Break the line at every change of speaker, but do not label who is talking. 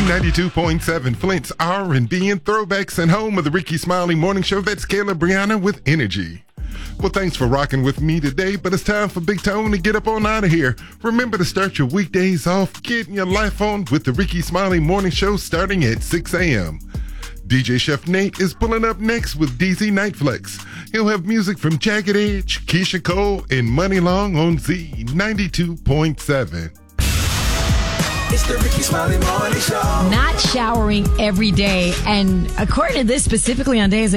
Z92.7, Flint's R&B and throwbacks, and home of the Ricky Smiley Morning Show. That's Kayla Brianna with Energy. Well, thanks for rocking with me today, but it's time for Big Tone to get up on out of here. Remember to start your weekdays off getting your life on with the Ricky Smiley Morning Show starting at 6 a.m. DJ Chef Nate is pulling up next with DZ Nightflex. He'll have music from Jagged Edge, Keisha Cole, and Money Long on Z92.7.
It's the Ricky Smiley Morning Show.
Not showering every day, and according to this, specifically on days